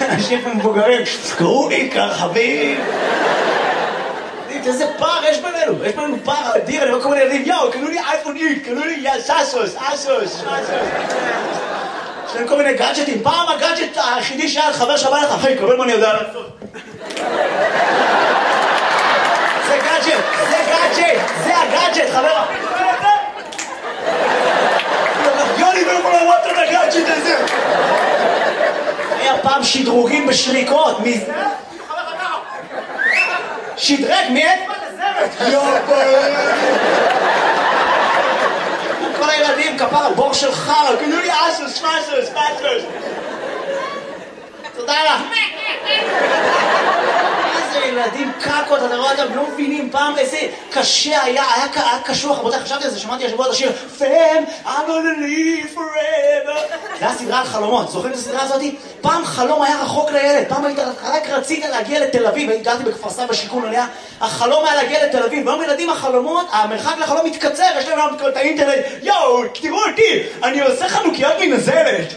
אנשים מבוגרים, קראו לי כרחבים. איזה פער יש בינינו, יש בינינו פער אדיר, אני רואה כל מיני ילדים, יאו, קנו לי אייפון איקס, קנו לי סאסוס. יש להם כל מיני גאדג'טים, פעם הגאדג'ט היחידי שהיה חבר שבא לך, אחי, קבל מה אני יודע לעשות. זה הגאדג'ט, חבר. יוני לא יכול לראות את הגאדג'ט הזה. היה פעם שדרוגים בשריקות, מי זה? שדרג, מי את? כל הילדים, כפר הבור של חר, קנו לי אסוס. תודה לך. איזה ילדים קקות, אתה רואה אותם, לא מבינים פעם איזה קשה היה קשוח, רבותיי, חשבתי על זה, שמעתי השבוע את השיר Fam, I'm gonna live forever. זה היה סדרה על חלומות, זוכרים את הסדרה הזאת? פעם חלום היה רחוק לילד, פעם רק רצית להגיע לתל אביב, גרתי בכפר סבא בשיכון עליה, החלום היה להגיע לתל אביב, והיום ילדים החלומות, המרחק לחלום מתקצר, יש להם את האינטרנט, יואו, תראו אותי, אני עושה חנוכיות מנזלת.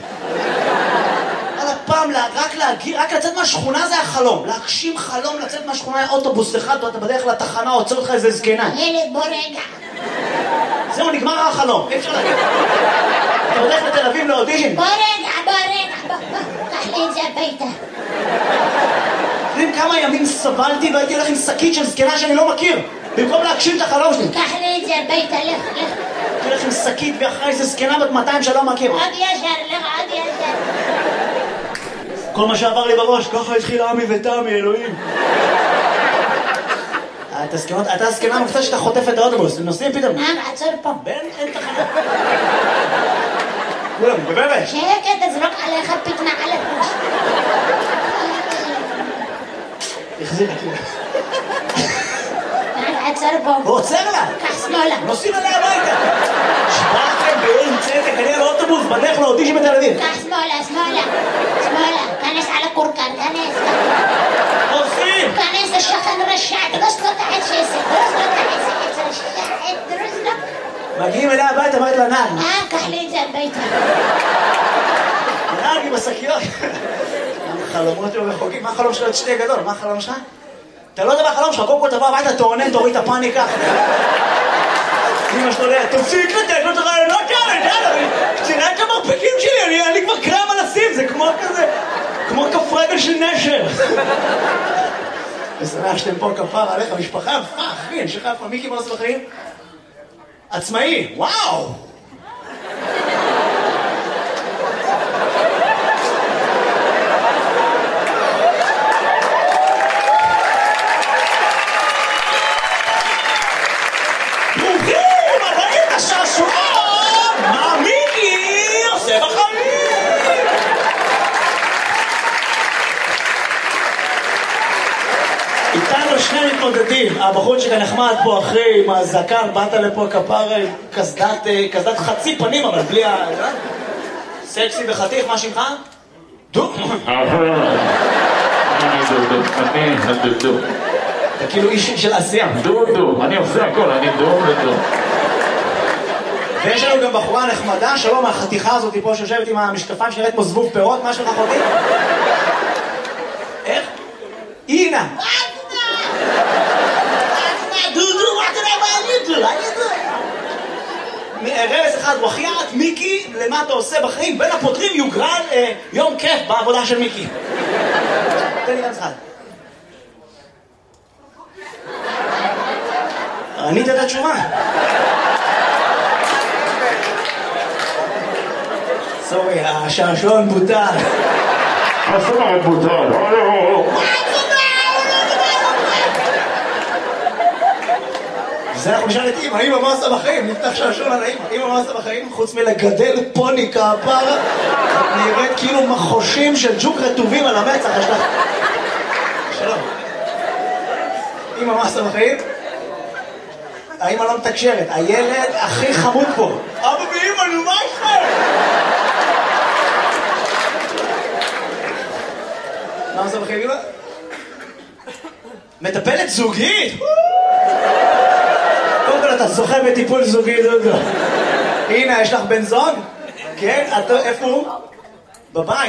פעם רק לצאת מהשכונה זה היה חלום, להגשים חלום, לצאת מהשכונה היה אוטובוס אחד, ואתה בדרך לתחנה, עוצר אותך איזה זקנה. ילד, בוא רגע. זהו, נגמר החלום, אי אפשר להגיד. אתה בדרך לתל אביב לאודישן. בוא רגע, קח לי את זה הביתה. יודעים כמה ימים סבלתי והייתי הולך עם שקית של זקנה שאני לא מכיר, במקום להגשים את החלום שלי. קח לי את זה הביתה, לך. הייתי הולך עם שקית ואחרי איזה זקנה בת 200 שלא מכיר. עוד ישר, לך עוד ישר. כל מה שעבר לי בראש, ככה התחיל עמי ותמי, אלוהים. אתה הזקנה המקצת שאתה חוטף את האוטובוס, נוסעים פתאום. עצור פה. אין תחנה. כולם, גברת. שקט, תזרוק עליך פתנה על הראש. החזיר אותי. עצור פה. הוא עוצר לה. קח שמאלה. נוסעים עליה הביתה. שבאתם באין צדק, אני על האוטובוס בדרך לאודישן בתל אביב. קח שמאלה. כנס על הקורקן, כנס. נוסעים. כנס לשכן רשע, דרוס לו תחת שסק, דרוס לו. מגיעים אליה הביתה, אמרת לה נעל. קח לי את זה הביתה. נעל עם השקיות. החלומות שלו רחוקים, מה החלום שלו את שתי גדול? מה החלום שלך? אתה לא יודע מה החלום שלך, קודם כל תבוא הביתה, תוריד את הפאניקה. אמא שלו לא, תפסיק לתת לו את הרעיונות כאלה, תראה את המרפקים שלי, אני כבר קרם על הסים, זה כמו כזה, כמו כף רגל של נשר. ושמח שאתם פה כפר עליך, משפחה יפה, אחי, אני שלך יפה, מיקי מה עושה בחיים? עצמאי, וואו! איתנו שני מתמודדים, הבחור שנחמד פה אחרי עם הזקן, באת לפה כפר קסדת חצי פנים אבל בלי ה... סקסי וחתיך, מה שמך? דו? אני דודו. אתה כאילו איש של עשייה. דודו, אני עושה הכל, אני דודו. ויש לנו גם בחורה נחמדה, שלום, החתיכה הזאת פה שיושבת עם המשקפיים שנראית כמו זבוב פירות, מה שלך חותי? איך? אינה! רמז אחד, וחיית מיקי, למה אתה עושה בחיים? בין הפותרים יוגרל יום כיף בעבודה של מיקי. תן לי רמז אחד. ענית את התשובה. סורי, השעשועון בוטל. השעשועון בוטל. זה אנחנו נשאל את אמא, אמא מה עושה בחיים? נפתח שעשועון על האמא, אמא מה עושה בחיים? חוץ מלגדל פוני כפרה, נראית כאילו מחושים של ג'וק רטובים על המצח, יש לך... שלום. אמא מה עושה בחיים? האמא לא מתקשרת, הילד הכי חמוד פה. אבא ואמא, נו מה יש לך? מה עושה בחיים אמא? מטפלת זוגית? קודם כל אתה זוכה בטיפול זוגי, דודו. הנה, יש לך בן זוג? כן? איפה הוא? בבית.